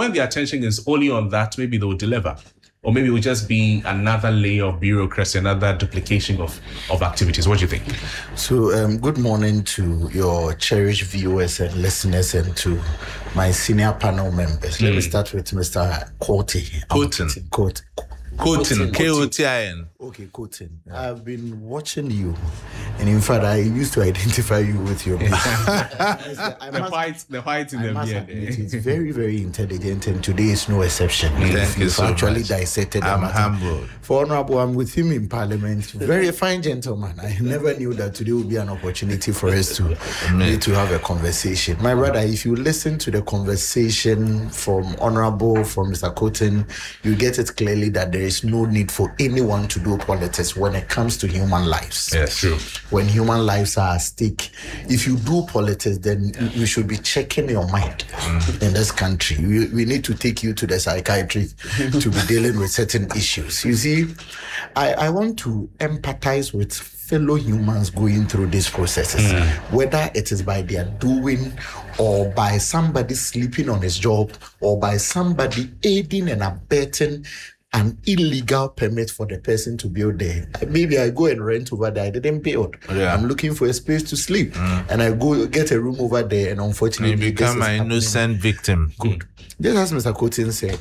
when the attention is only on that, maybe they will deliver. Or maybe it will just be another layer of bureaucracy, another duplication of activities. What do you think? So, good morning to your cherished viewers and listeners, and to my senior panel members. Let me start with Mr. Kotin, K-O-T-I-N. Okay, Kotin. I've been watching you, and in fact, I used to identify you with your beard. The white in the beard. It's very, very intelligent, and today is no exception. Thank you so actually much. Dissected the I'm matter. humbled. For Honorable, I'm with him in Parliament. Very fine gentleman. I never knew that today would be an opportunity for us to have a conversation. My brother, if you listen to the conversation from Honorable, from Mr. Kotin, you get it clearly that there is no need for anyone to do politics when it comes to human lives. Yes, true. When human lives are at stake, if you do politics, then you should be checking your mind in this country. We need to take you to the psychiatrist to be dealing with certain issues. You see, I want to empathize with fellow humans going through these processes, whether it is by their doing or by somebody sleeping on his job or by somebody aiding and abetting an illegal permit for the person to build there. Maybe I go and rent over there. I didn't pay out. Yeah. I'm looking for a space to sleep. And I go get a room over there, and unfortunately, You become an innocent victim. Good. Just as Mr. Kotin said,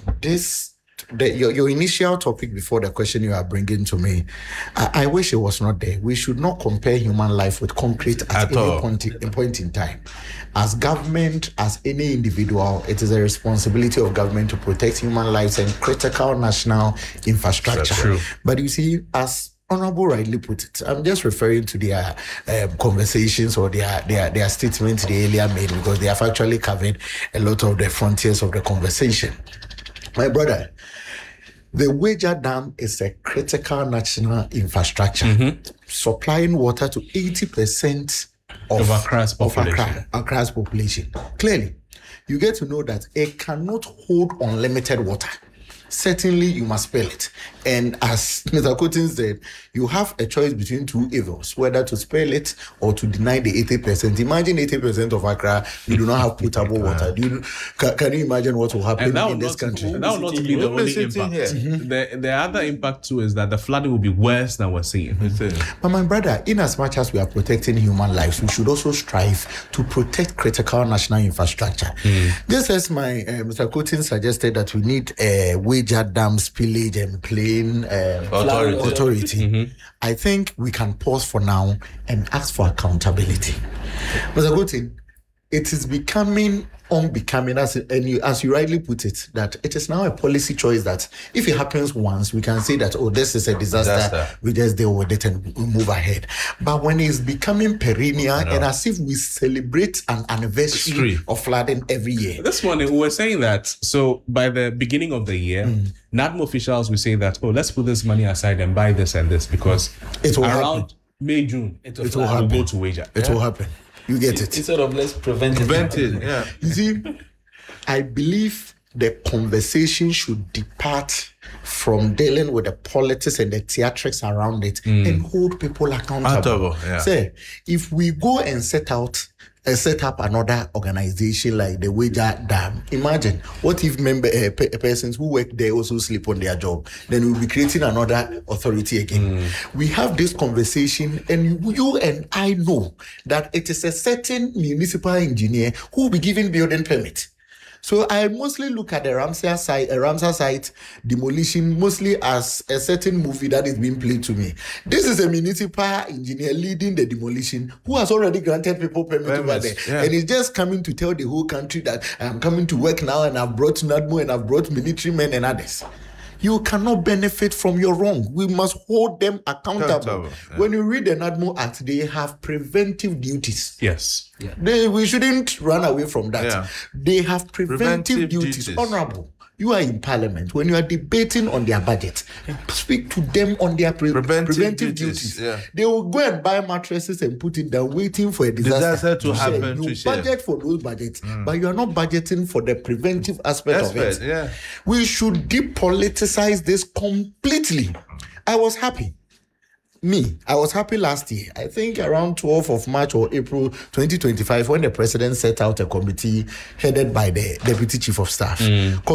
your initial topic before the question you are bringing to me, I wish it was not there. We should not compare human life with concrete at any point in time. As government, as any individual, it is a responsibility of government to protect human lives and critical national infrastructure. That's true. But you see, as Honorable rightly put it, I'm just referring to their conversations or their statements they earlier made, because they have actually covered a lot of the frontiers of the conversation. My brother, the Weija Dam is a critical national infrastructure, supplying water to 80% of Accra's population. Clearly, you get to know that it cannot hold unlimited water. Certainly, you must spell it. And as Mr. Kotin said, you have a choice between two evils, whether to spell it or to deny the 80%. Imagine 80% of Accra, you do not have potable water. Can you imagine what will happen in this country? That will not be the only impact. The other impact too is that the flooding will be worse than we're seeing. But my brother, in as much as we are protecting human lives, we should also strive to protect critical national infrastructure. Just as my Mr. Kotin suggested that we need a Weija Dam spillage and plain authority. I think we can pause for now and ask for accountability. Mr. Kotin, it is becoming unbecoming, as you rightly put it, that it is now a policy choice that if it happens once, we can say that, oh, this is a disaster. We just deal with it and we move ahead. But when it's becoming perennial and as if we celebrate an anniversary of flooding every year. This morning, we were saying that, so by the beginning of the year, NADMO officials will say that, oh, let's put this money aside and buy this and this, because it will around happen. May, June, it will go to Weija. It will happen. You get it. Instead of let's prevent it. Yeah. You see, I believe the conversation should depart from dealing with the politics and the theatrics around it and hold people accountable. Say, if we go and set up another organization like the Weija Dam, imagine what if persons who work there also sleep on their job, then we'll be creating another authority again. We have this conversation, and you and I know that it is a certain municipal engineer who will be giving building permit. So I mostly look at the Ramsar site demolition mostly as a certain movie that is being played to me. This is a municipal engineer leading the demolition who has already granted people permit over there. And he's just coming to tell the whole country that I'm coming to work now and I've brought NADMO and I've brought military men and others. You cannot benefit from your wrong. We must hold them accountable. When you read the NADMO Act, they have preventive duties. Yes. We shouldn't run away from that. They have preventive duties. Honorable, you are in Parliament. When you are debating on their budget, speak to them on their preventive duties. They will go and buy mattresses and put it down, waiting for a disaster to happen. You budget for those budgets, but you are not budgeting for the preventive aspect of it. We should depoliticize this completely. I was happy last year, I think around 12th of March or April 2025, when the president set out a committee headed by the Deputy Chief of Staff.